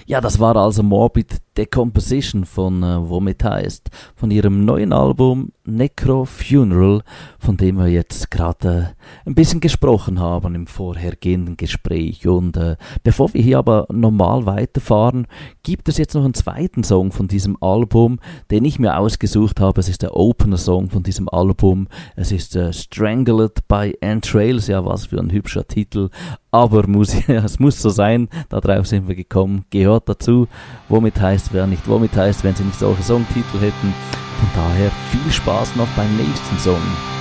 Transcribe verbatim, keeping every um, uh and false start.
Ja, das war also Morbid Decomposition von äh, Vomit heißt, von ihrem neuen Album Necro Funeral, von dem wir jetzt gerade äh, ein bisschen gesprochen haben im vorhergehenden Gespräch. Und äh, bevor wir hier aber normal weiterfahren, gibt es jetzt noch einen zweiten Song von diesem Album, den ich mir ausgesucht habe. Es ist der Opener-Song von diesem Album. Es ist äh, Strangled by Entrails. Ja, was für ein hübscher Titel. Aber muss, ja, es muss so sein, darauf sind wir gekommen, gehört dazu. Womit heißt, wer nicht womit heißt, wenn sie nicht solche Songtitel hätten. Von daher viel Spaß noch beim nächsten Song.